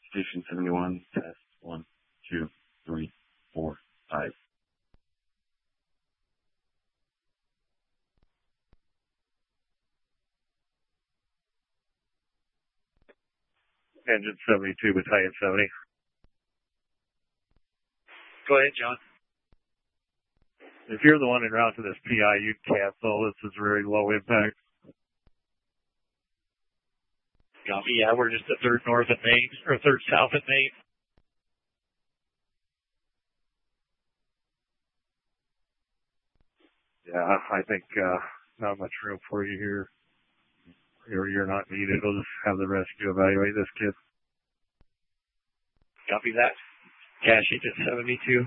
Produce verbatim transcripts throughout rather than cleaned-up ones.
Station seventy-one, test one, two, three, four, five. Engine seventy-two, Battalion seventy. Go ahead, John. If you're the one en route to this P I, you'd cancel. This is very low impact. Copy. Yeah, we're just a third north at Maine, or third south at Maine. Yeah, I think uh, not much room for you here. You're, you're not needed. We'll just have the rescue evaluate this kid. Copy that. Cash agent seventy-two.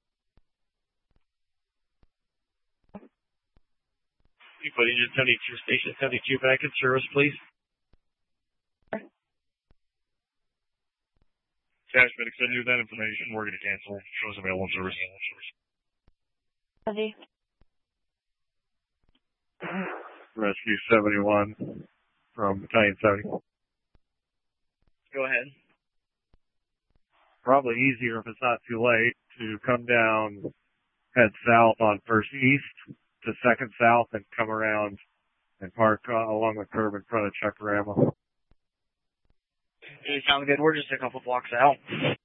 You put engine seventy-two, station seventy-two back in service, please. Cash medic, send you that information. We're going to cancel. Shows available in service. Heavy. Rescue seventy-one from Battalion seventy. Go ahead. Probably easier if it's not too late to come down, head south on First East to Second South and come around and park uh, along the curb in front of Chuckarama. It sounds good. We're just a couple blocks out.